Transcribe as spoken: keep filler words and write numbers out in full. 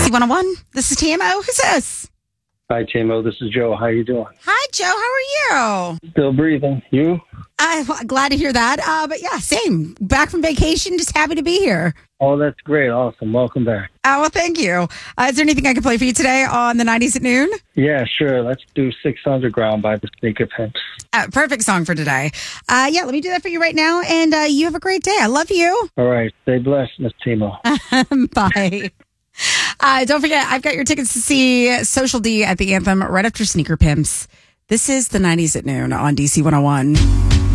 C one oh one. This is T M O. Who's this? Hi, Timo. This is Joe. How you doing? Hi, Joe. How are you? Still breathing. You? I'm glad to hear that. Uh, but yeah, same. Back from vacation. Just happy to be here. Oh, that's great. Awesome. Welcome back. Oh, well, thank you. Uh, is there anything I can play for you today on the nineties at noon? Yeah, sure. Let's do Six Underground by the Sneaker Pimps. Uh, perfect song for today. Uh, yeah, let me do that for you right now. And uh, you have a great day. I love you. All right. Stay blessed, Miss Timo. Bye. Uh, don't forget, I've got your tickets to see Social D at the Anthem right after Sneaker Pimps. This is the nineties at noon on D C one oh one.